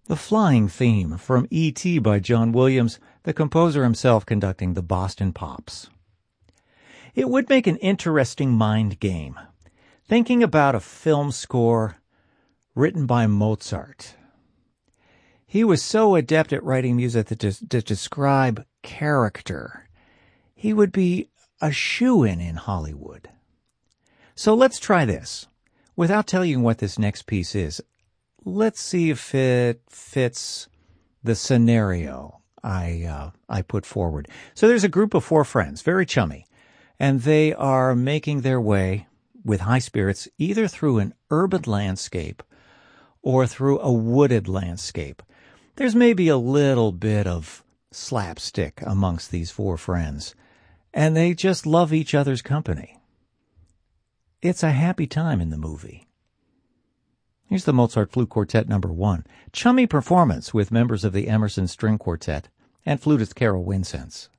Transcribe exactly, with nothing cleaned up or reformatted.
The flying theme from E T by John Williams, the composer himself conducting the Boston Pops. It would make an interesting mind game, thinking about a film score written by Mozart. He was so adept at writing music that to, to describe character, he would be a shoo-in in Hollywood. So let's try this. Without telling you what this next piece is, let's see if it fits the scenario I uh, I put forward. So there's a group of four friends, very chummy, and they are making their way with high spirits either through an urban landscape or through a wooded landscape. There's maybe a little bit of slapstick amongst these four friends, and they just love each other's company. It's a happy time in the movie. Here's the Mozart Flute Quartet number one. Chummy performance with members of the Emerson String Quartet and flutist Carol Winsense.